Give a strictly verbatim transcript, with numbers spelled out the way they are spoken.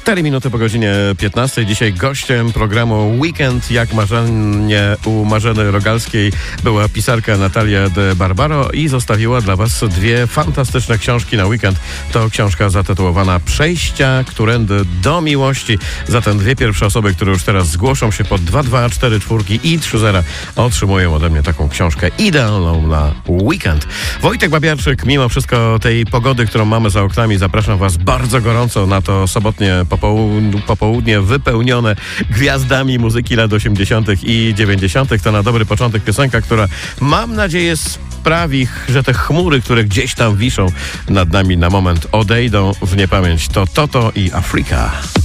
cztery minuty po godzinie piętnastej. Dzisiaj gościem programu Weekend, jak marzenie u Marzeny Rogalskiej, była pisarka Natalia de Barbaro i zostawiła dla Was dwie fantastyczne książki na weekend. To książka zatytułowana Przejścia którędy do miłości. Zatem dwie pierwsze osoby, które już teraz zgłoszą się pod dwa dwa cztery cztery i trzy zero, otrzymują ode mnie taką książkę idealną na weekend. Wojtek Babiarczyk, mimo wszystko tej pogody, którą mamy za oknami, zapraszam Was bardzo gorąco na to sobotnie popołudnie, popołudnie wypełnione gwiazdami muzyki lat osiemdziesiątych i dziewięćdziesiątych. To na dobry początek piosenka, która mam nadzieję sprawi, że te chmury, które gdzieś tam wiszą nad nami na moment, odejdą w niepamięć. To Toto i Afrika.